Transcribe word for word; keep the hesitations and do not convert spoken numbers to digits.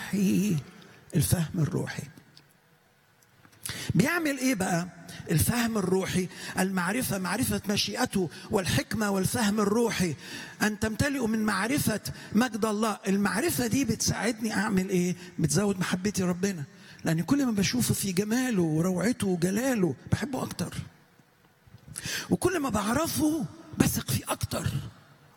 الروحي. الفهم الروحي بيعمل ايه بقى؟ الفهم الروحي، المعرفة، معرفة مشيئته والحكمة والفهم الروحي، أن تمتلئوا من معرفة مجد الله. المعرفة دي بتساعدني أعمل إيه؟ بتزود محبتي ربنا، لأن كل ما بشوفه في جماله وروعته وجلاله بحبه أكتر، وكل ما بعرفه بثق فيه أكتر.